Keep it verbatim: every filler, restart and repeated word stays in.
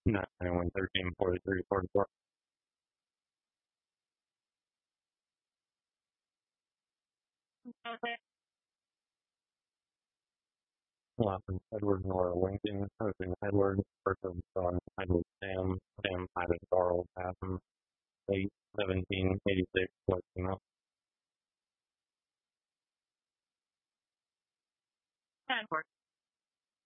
nine one thirteen forty three forty four. Laughing Edward Nora Lincoln, Hosing Edward, person son Edward Sam, Sam Ivan Charles Patton, eight seventeen eighty six Western